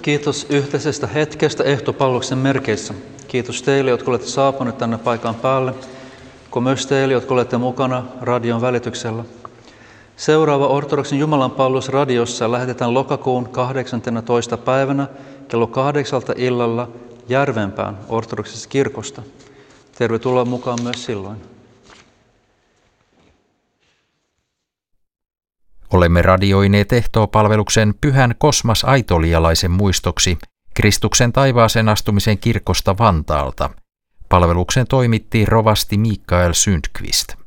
Kiitos yhteisestä hetkestä ehtopalveluksen merkeissä. Kiitos teille, jotka olette saapuneet tänne paikan päälle, kuin myös teille, jotka olette mukana radion välityksellä. Seuraava ortodoksin jumalanpalvelus radiossa lähetetään lokakuun 18. päivänä kello 8 illalla Järvenpään ortodoksisesta kirkosta. Tervetuloa mukaan myös silloin. Olemme radioineet ehtoopalveluksen Pyhän Kosmas Aitolialaisen muistoksi Kristuksen taivaaseen astumisen kirkosta Vantaalta. Palveluksen toimitti rovasti Mikael Sundqvist.